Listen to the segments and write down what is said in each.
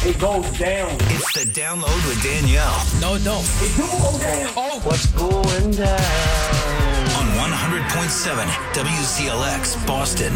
It goes down. It's the Download with Danielle. No, it don't. It do go down. Oh, What's going down? On 100.7 WCLX Boston.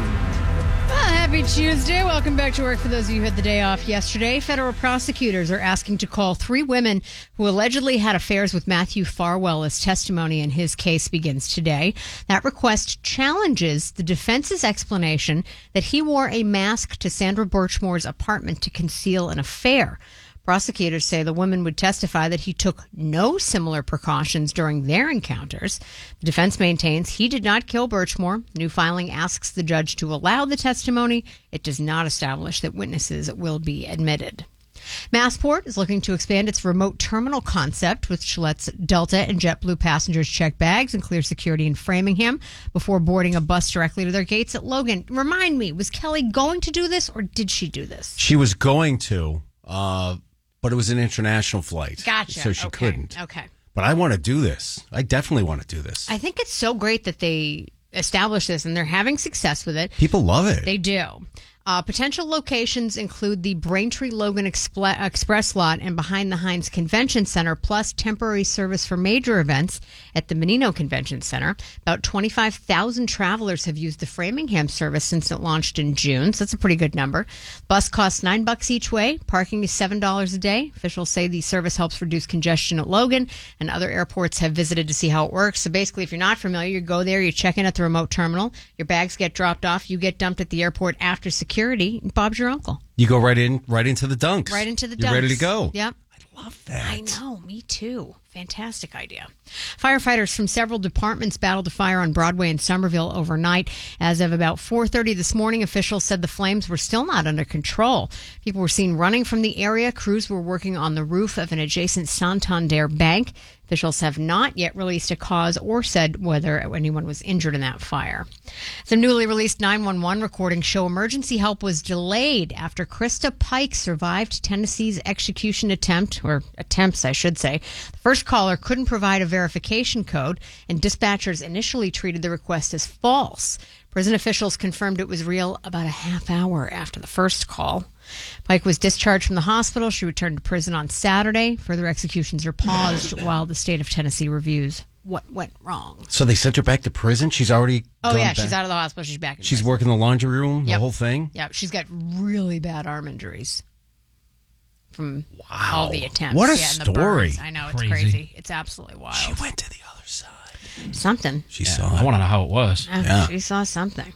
Happy Tuesday. Welcome back to work for those of you who had the day off yesterday. Federal prosecutors are asking to call 3 women who allegedly had affairs with Matthew Farwell as testimony in his case begins today. That request challenges the defense's explanation that he wore a mask to Sandra Birchmore's apartment to conceal an affair. Prosecutors say the women would testify that he took no similar precautions during their encounters. The defense maintains he did not kill Birchmore. New filing asks the judge to allow the testimony. It does not establish that witnesses will be admitted. Massport is looking to expand its remote terminal concept, which lets Delta and JetBlue passengers check bags and clear security in Framingham before boarding a bus directly to their gates at Logan. Remind me, was Kelly going to do this or did she do this? She was going to, but it was an international flight. Gotcha. So she couldn't. Okay. But I want to do this. I definitely want to do this. I think it's so great that they established this and they're having success with it. People love it. They do. Potential locations include the Braintree Logan Express lot and behind the Heinz Convention Center, plus temporary service for major events at the Menino Convention Center. About 25,000 travelers have used the Framingham service since it launched in June, so that's a pretty good number. Bus costs $9 each way. Parking is $7 a day. Officials say the service helps reduce congestion at Logan, and other airports have visited to see how it works. So basically, if you're not familiar, you go there, you check in at the remote terminal, your bags get dropped off, you get dumped at the airport after security. Bob's your uncle. You go right into the dunks. Right into the dunks. You're ready to go. Yep. I love that. I know, me too. Fantastic idea. Firefighters from several departments battled a fire on Broadway in Somerville overnight. As of about 4:30 this morning, officials said the flames were still not under control. People were seen running from the area. Crews were working on the roof of an adjacent Santander bank. Officials have not yet released a cause or said whether anyone was injured in that fire. Some newly released 911 recordings show emergency help was delayed after Krista Pike survived Tennessee's execution attempt, or attempts, I should say. The first caller couldn't provide a verification code, and dispatchers initially treated the request as false. Prison officials confirmed it was real about a half hour after the first call. Pike was discharged from the hospital. She returned to prison on Saturday. Further executions are paused while the state of Tennessee reviews what went wrong. So they sent her back to prison? She's already Oh, gone yeah, back? she's out of the hospital. She's back in She's prison. working the laundry room, the Yep. whole thing? Yeah, she's got really bad arm injuries from all the attempts. What a and the story. burns. I know, it's Crazy. crazy. It's absolutely wild. She went to the other side. Something. She saw I it. want to know how it was. Yeah. She saw something.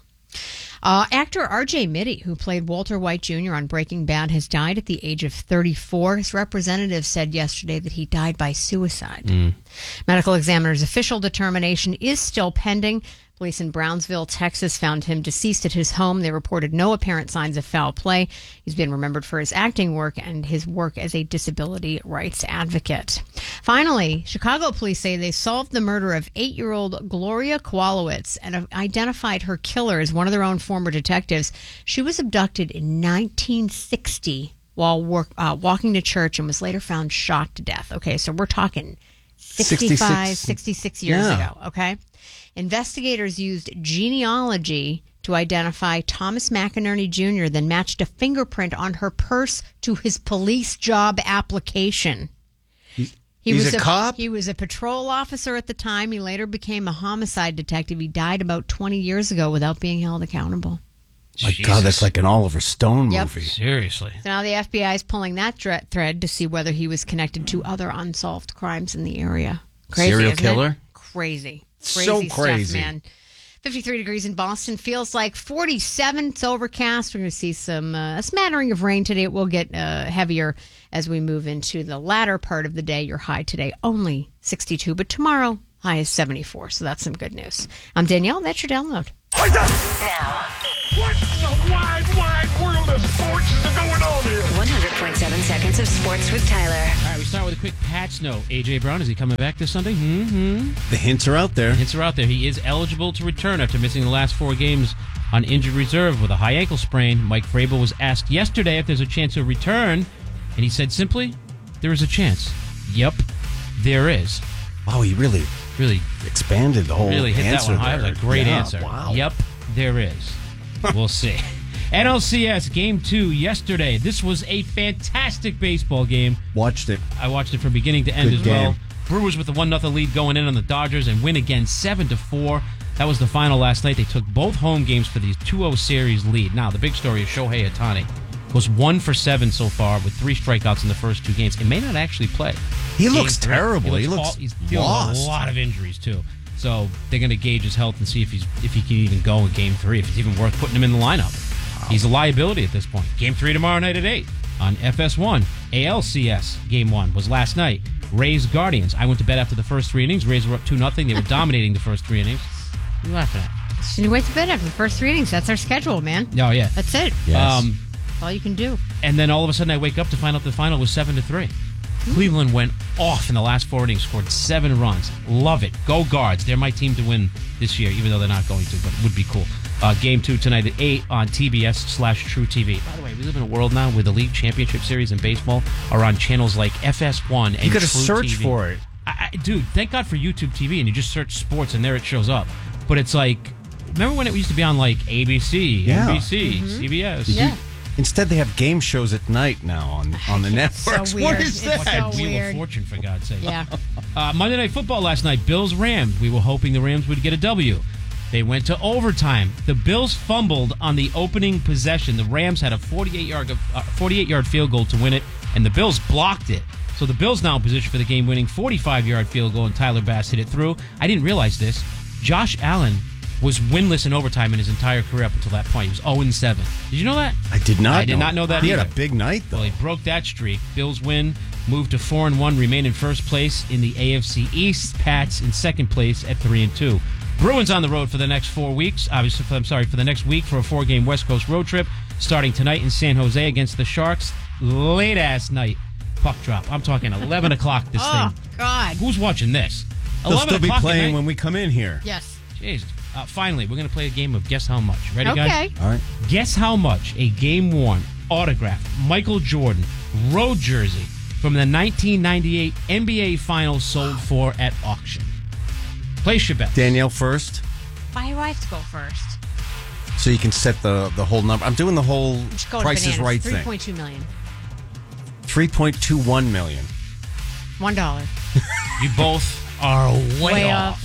Actor R.J. Mitty, who played Walter White Jr. on Breaking Bad, has died at the age of 34. His representative said yesterday that he died by suicide. Medical examiner's official determination is still pending. Police in Brownsville, Texas, found him deceased at his home. They reported no apparent signs of foul play. He's been remembered for his acting work and his work as a disability rights advocate. Finally, Chicago police say they solved the murder of 8-year-old Gloria Kowalowicz and have identified her killer as one of their own former detectives. She was abducted in 1960 while walking to church and was later found shot to death. Okay, so we're talking 66 years ago, okay? Investigators used genealogy to identify Thomas McInerney Jr., then matched a fingerprint on her purse to his police job application. He's a cop? He was a patrol officer at the time. He later became a homicide detective. He died about 20 years ago without being held accountable. My Jesus. God, that's like an Oliver Stone Yep. movie. Seriously. So now the FBI is pulling that thread to see whether he was connected to other unsolved crimes in the area. Crazy, Serial isn't it? killer? Crazy. So Stuff, crazy. man. 53 degrees in Boston. Feels like 47. It's overcast. We're going to see a smattering of rain today. It will get heavier as we move into the latter part of the day. Your high today only 62, but tomorrow high is 74. So that's some good news. I'm Danielle. That's your download. Now, What in the wide world of sports is going on here? 100.7 seconds of sports with Tyler. All right, we start with a quick Pats note. A.J. Brown, is he coming back this Sunday? The hints are out there. Hints are out there. He is eligible to return after missing the last 4 games on injured reserve with a high ankle sprain. Mike Vrabel was asked yesterday if there's a chance he'll return, and he said simply, there is a chance. Yep, there is. Wow, he really expanded the whole Really hit that answer one high. That there. was a great Yeah, answer. Wow. Yep, there is. We'll see. NLCS Game 2 yesterday. This was a fantastic baseball game. Watched it. I watched it from beginning to end Good as well. game. Brewers with the 1-0 lead going in on the Dodgers and win again 7-4. That was the final last night. They took both home games for the 2-0 series lead. Now, the big story is Shohei Ohtani was 1 for 7 so far with 3 strikeouts in the first 2 games. It may not actually play. He looks terrible. He's feeling lost. a lot of injuries, too. So they're going to gauge his health and see if he can even go in Game 3, if it's even worth putting him in the lineup. He's a liability at this point. Game 3 tomorrow night at 8 on FS1. ALCS Game 1 was last night. Rays Guardians. I went to bed after the first 3 innings. Rays were up 2-0. They were dominating the first 3 innings. What are you laughing at? So you went to bed after the first 3 innings. That's our schedule, man. Oh, yeah. That's it. Yes. That's all you can do. And then all of a sudden I wake up to find out the final was 7-3. Cleveland went off in the last 4 innings, scored 7 runs. Love it. Go Guards. They're my team to win this year, even though they're not going to, but it would be cool. Game 2 tonight at 8 on TBS/True TV. By the way, we live in a world now where the League Championship Series in baseball are on channels like FS1 and You got to True search TV. for it. Dude, thank God for YouTube TV, and you just search sports, and there it shows up. But it's like, remember when it used to be on like ABC, Yeah. NBC, CBS? Yeah. Instead, they have game shows at night now on the networks. So What weird. is It's that? so Wheel weird. of Fortune, for God's sake. Yeah. Monday Night Football last night, Bills-Rams. We were hoping the Rams would get a W. They went to overtime. The Bills fumbled on the opening possession. The Rams had a 48-yard field goal to win it, and the Bills blocked it. So the Bills now in position for the game-winning 45-yard field goal, and Tyler Bass hit it through. I didn't realize this. Josh Allen was winless in overtime in his entire career up until that point. He was 0-7. Did you know that? I did not. I did not know that He had either. a big night though. Well, he broke that streak. Bills win, move to 4-1, remain in first place in the AFC East. Pats in second place at 3-2. Bruins on the road for the next 4 weeks. Obviously, for the next week for a 4-game West Coast road trip, starting tonight in San Jose against the Sharks. Late ass night puck drop. I'm talking 11 o'clock. This Oh, thing. God. Who's watching this? They'll 11 still be o'clock at playing night? when we come in here. Yes. Jesus. Finally, we're going to play a game of Guess How Much. Ready, Okay. guys? All right. Guess how much a game-worn, autographed Michael Jordan road jersey from the 1998 NBA Finals sold for at auction. Place your bet. Danielle first, Why do I have to go first? so you can set the whole number. I'm doing the whole Just go to Price is bananas. Right thing. 3.2 million. 3.21 million. $1. You both are way off.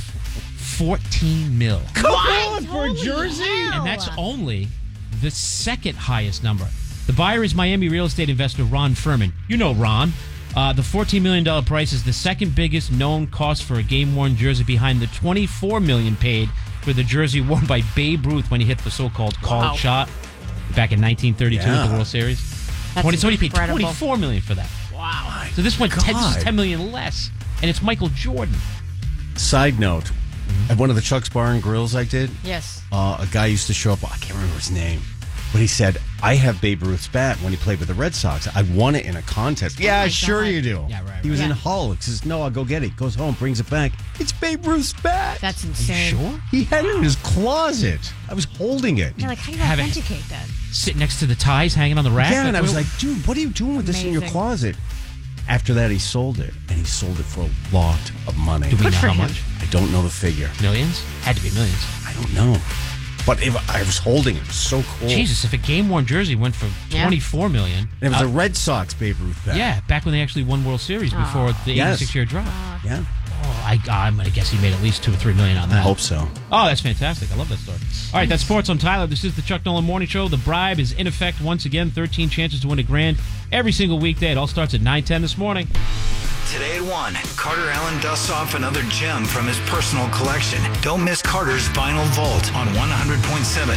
14 mil. Come on for a jersey. And that's only the second highest number. The buyer is Miami real estate investor Ron Furman. You know Ron. The $14 million price is the second biggest known cost for a game-worn jersey behind the $24 million paid for the jersey worn by Babe Ruth when he hit the so-called called shot back in 1932 at the World Series. So he paid incredible. $24 million for that. Wow. So this went 10, this is $10 million less, and it's Michael Jordan. Side note, at one of the Chuck's Bar and Grills I did, Yes. a guy used to show up. I can't remember his name, but he said, I have Babe Ruth's bat when he played with the Red Sox. I won it in a contest. Yeah, my sure God. you do. Yeah, right, He was in Yeah. Hull. He says, no, I'll go get it. Goes home, brings it back. It's Babe Ruth's bat. That's insane. Sure? He had it in his closet. I was holding it. Yeah, like, how do you Have it- authenticate that? Sitting next to the ties hanging on the rack. Yeah, and I was What- like, dude, what are you doing with this in your Amazing. closet? After that, he sold it, and he sold it for a lot of money. do we Good know for how him. much? I don't know the figure. Millions? Had to be millions. I don't know. But I was holding it. It was so cool. Jesus, if a game-worn jersey went for Yeah. $24 million. And it was a Red Sox Babe Ruth bat. Yeah, back when they actually won World Series before the Yes. 86-year drop. Yeah. Oh, I'm going to guess he made at least $2 or $3 million on I that. hope so. Oh, that's fantastic. I love that story. All right, that's Sports. I'm Tyler. This is the Chuck Nolan Morning Show. The bribe is in effect once again. 13 chances to win $1,000 every single weekday. It all starts at 9:10 this morning. Today at 1, Carter Allen dusts off another gem from his personal collection. Don't miss Carter's Vinyl Vault on 100.7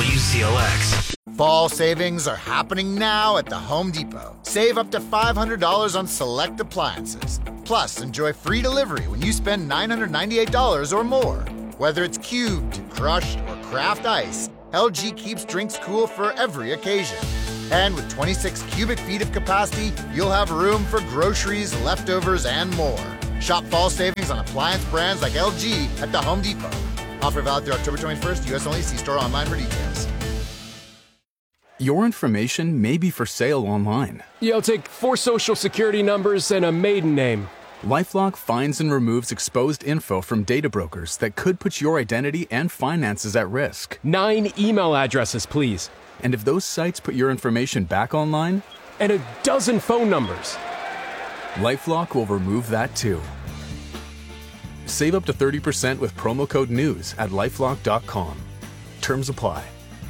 WCLX. Fall savings are happening now at the Home Depot. Save up to $500 on select appliances. Plus, enjoy free delivery when you spend $998 or more. Whether it's cubed, crushed, or craft ice, LG keeps drinks cool for every occasion. And with 26 cubic feet of capacity, you'll have room for groceries, leftovers, and more. Shop fall savings on appliance brands like LG at the Home Depot. Offer valid through October 21st, U.S. only. See store online for details. Your information may be for sale online. Yo, take 4 social security numbers and a maiden name. LifeLock finds and removes exposed info from data brokers that could put your identity and finances at risk. 9 email addresses, please. And if those sites put your information back online, and a dozen phone numbers, LifeLock will remove that too. Save up to 30% with promo code NEWS at LifeLock.com. Terms apply.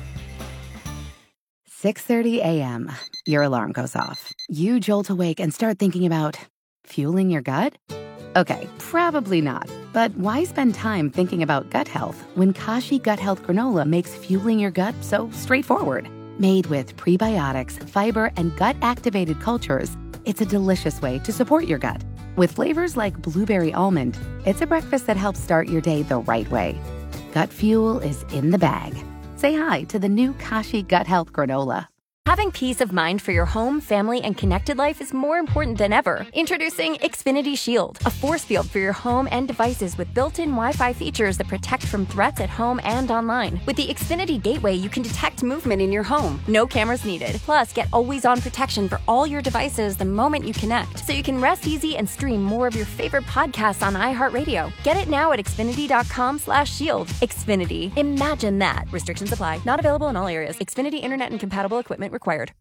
6:30 a.m. Your alarm goes off. You jolt awake and start thinking about fueling your gut? Okay, probably not. But why spend time thinking about gut health when Kashi Gut Health Granola makes fueling your gut so straightforward? Made with prebiotics, fiber, and gut-activated cultures, it's a delicious way to support your gut. With flavors like blueberry almond, it's a breakfast that helps start your day the right way. Gut fuel is in the bag. Say hi to the new Kashi Gut Health Granola. Having peace of mind for your home, family, and connected life is more important than ever. Introducing Xfinity Shield, a force field for your home and devices with built-in Wi-Fi features that protect from threats at home and online. With the Xfinity Gateway, you can detect movement in your home. No cameras needed. Plus, get always-on protection for all your devices the moment you connect, so you can rest easy and stream more of your favorite podcasts on iHeartRadio. Get it now at Xfinity.com/shield. Xfinity. Imagine that. Restrictions apply. Not available in all areas. Xfinity Internet and compatible equipment required.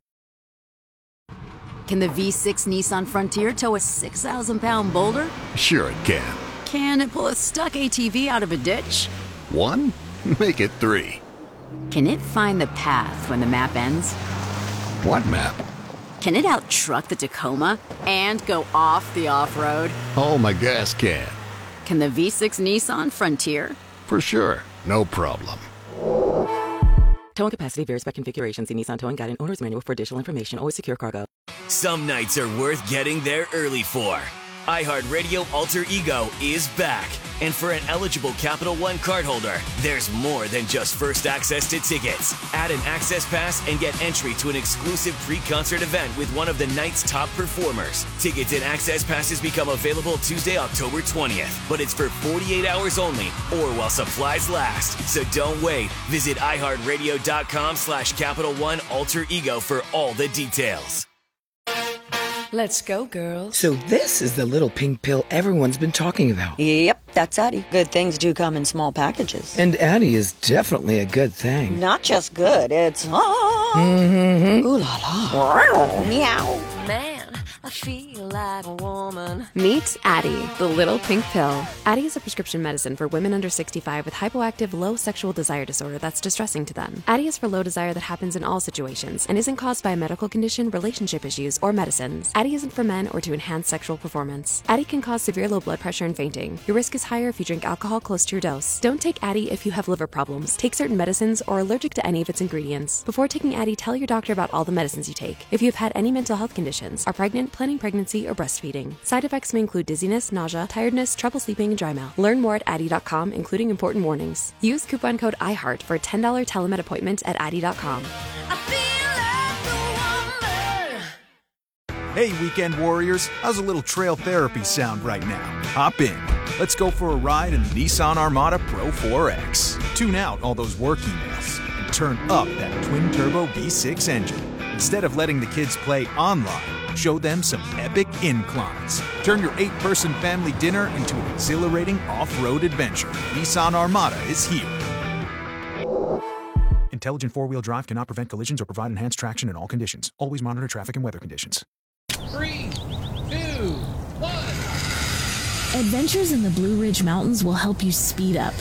Can the V6 Nissan Frontier tow a 6,000-pound boulder? Sure it can. Can it pull a stuck ATV out of a ditch? 1? Make it 3. Can it find the path when the map ends? What map? Can it out-truck the Tacoma and go off the off-road? Oh, my gas can. Can the V6 Nissan Frontier? For sure. No problem. Towing capacity varies by configuration. See Nissan Towing Guide and Owner's Manual for additional information. Always secure cargo. Some nights are worth getting there early for. iHeartRadio Alter Ego is back. And for an eligible Capital One cardholder, there's more than just first access to tickets. Add an access pass and get entry to an exclusive pre-concert event with one of the night's top performers. Tickets and access passes become available Tuesday, October 20th. But it's for 48 hours only or while supplies last. So don't wait. Visit iHeartRadio.com/Capital One Alter Ego for all the details. Let's go, girls. So this is the little pink pill everyone's been talking about. Yep, that's Addie. Good things do come in small packages. And Addie is definitely a good thing. Not just good, it's... Mm-hmm. Ooh la la. Meow. Man, I feel like a woman. Meet Addie, the little pink pill. Addie is a prescription medicine for women under 65 with hypoactive low sexual desire disorder that's distressing to them. Addie is for low desire that happens in all situations and isn't caused by a medical condition, relationship issues, or medicines. Addie isn't for men or to enhance sexual performance. Addie can cause severe low blood pressure and fainting. Your risk is higher if you drink alcohol close to your dose. Don't take Addie if you have liver problems, take certain medicines, or are allergic to any of its ingredients. Before taking Addie, tell your doctor about all the medicines you take. If you have had any mental health conditions, are pregnant, planning pregnancy, or breastfeeding. Side effects may include dizziness, nausea, tiredness, trouble sleeping, and dry mouth. Learn more at Addie.com, including important warnings. Use coupon code IHEART for a $10 telemed appointment at Addie.com. Hey, weekend warriors, how's a little trail therapy sound right now? Hop in. Let's go for a ride in the Nissan Armada Pro 4X. Tune out all those work emails and turn up that twin-turbo V6 engine. Instead of letting the kids play online, show them some epic inclines. Turn your 8-person family dinner into an exhilarating off-road adventure. Nissan Armada is here. Intelligent four-wheel drive cannot prevent collisions or provide enhanced traction in all conditions. Always monitor traffic and weather conditions. 3, 2, 1. Adventures in the Blue Ridge Mountains will help you speed up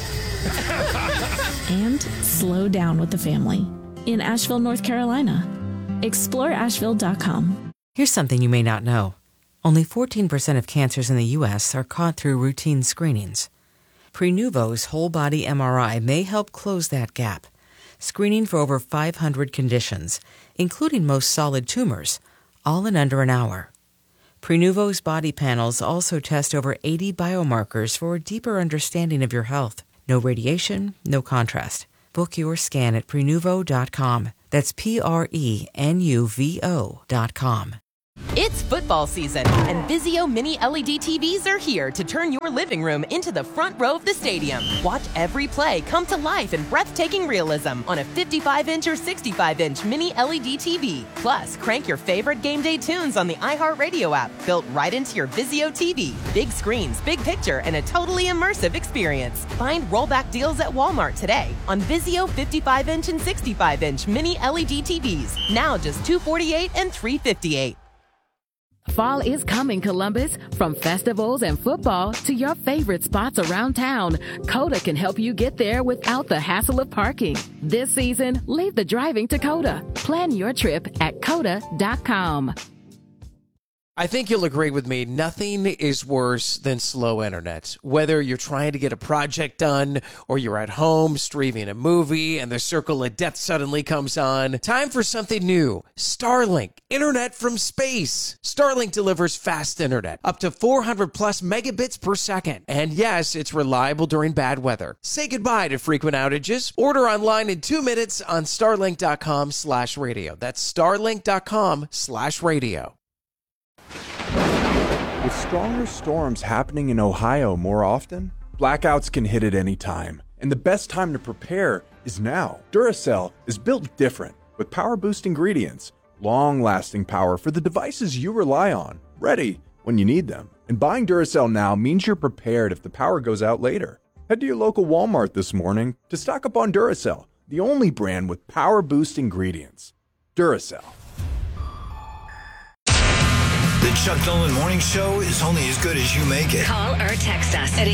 and slow down with the family in Asheville, North Carolina. Explore Asheville.com. Here's something you may not know. Only 14% of cancers in the U.S. are caught through routine screenings. Prenuvo's whole-body MRI may help close that gap, screening for over 500 conditions, including most solid tumors, all in under an hour. Prenuvo's body panels also test over 80 biomarkers for a deeper understanding of your health. No radiation, no contrast. Book your scan at Prenuvo.com. That's Prenuvo.com. It's football season, and Vizio Mini LED TVs are here to turn your living room into the front row of the stadium. Watch every play come to life in breathtaking realism on a 55-inch or 65-inch Mini LED TV. Plus, crank your favorite game day tunes on the iHeartRadio app, built right into your Vizio TV. Big screens, big picture, and a totally immersive experience. Find rollback deals at Walmart today on Vizio 55-inch and 65-inch Mini LED TVs. Now just $248 and $358. Fall is coming, Columbus. From festivals and football to your favorite spots around town, Coda can help you get there without the hassle of parking. This season, leave the driving to Coda. Plan your trip at Coda.com. I think you'll agree with me, nothing is worse than slow internet. Whether you're trying to get a project done or you're at home streaming a movie and the circle of death suddenly comes on, time for something new. Starlink, internet from space. Starlink delivers fast internet, up to 400 plus megabits per second. And yes, it's reliable during bad weather. Say goodbye to frequent outages. Order online in 2 minutes on starlink.com/radio. That's starlink.com/radio. With stronger storms happening in Ohio more often, blackouts can hit at any time, and the best time to prepare is now. Duracell is built different, with power-boost ingredients, long-lasting power for the devices you rely on, ready when you need them. And buying Duracell now means you're prepared if the power goes out later. Head to your local Walmart this morning to stock up on Duracell, the only brand with power-boost ingredients. Duracell. The Chuck Nolan Morning Show is only as good as you make it. Call or text us at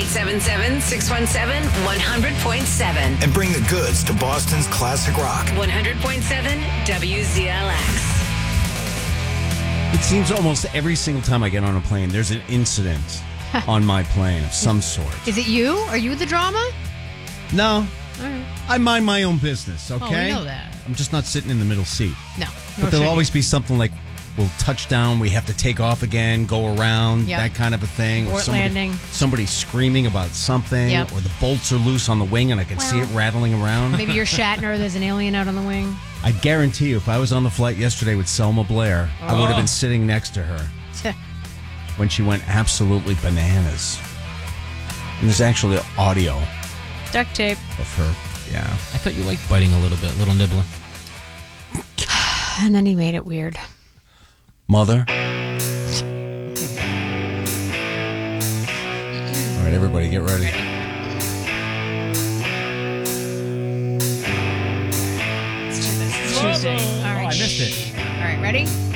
877-617-100.7. And bring the goods to Boston's classic rock. 100.7 WZLX. It seems almost every single time I get on a plane, there's an incident on my plane of some sort. Is it you? Are you the drama? No. All right. I mind my own business, okay? Oh, we know that. I'm just not sitting in the middle seat. No. But there'll always be something like, we'll touch down, we have to take off again, go around, Yep. that kind of a thing. Port landing. Somebody's screaming about something, Yep. or the bolts are loose on the wing and I can see it rattling around. Maybe you're Shatner, there's an alien out on the wing. I guarantee you, if I was on the flight yesterday with Selma Blair, I would have been sitting next to her when she went absolutely bananas. And there's actually audio Duct tape. of her. Yeah. I thought you liked biting a little bit, little nibbler. And then he made it weird. Mother. All right, everybody, get ready. It's Tuesday. All right. I missed it. All right, ready?